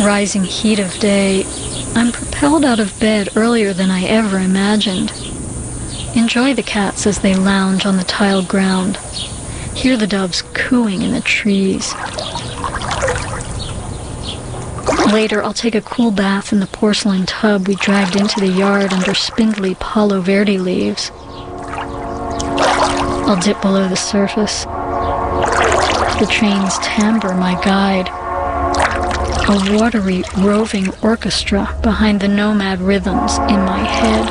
Rising heat of day, I'm propelled out of bed earlier than I ever imagined. Enjoy the cats as they lounge on the tiled ground. Hear the doves cooing in the trees. Later, I'll take a cool bath in the porcelain tub we dragged into the yard under spindly Palo Verde leaves. I'll dip below the surface. The train's timbre, my guide. A watery, roving orchestra behind the nomad rhythms in my head.